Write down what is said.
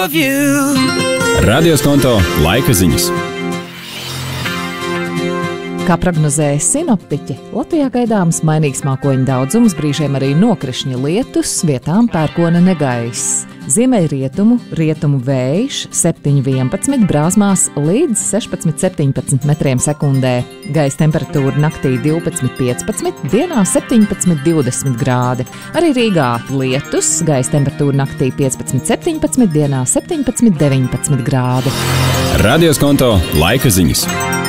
of you. Radio Skonto laika ziņas. Kā prognozēja sinoptiķi, Latvijā gaidāms mainīgs mākoņu daudzums, brīžiem arī nokrišņa lietus, vietām pērkona negaiss. Ziemeļrietumu vējš 7–11, brāzmās līdz 16–17 metriem sekundē. Gaisa temperatūra naktī 12–15, dienā 17–20 grādi. Arī Rīgā lietus, gaisa temperatūra naktī 15–17, dienā 17–19 grādi. Radio Skonto laika ziņas.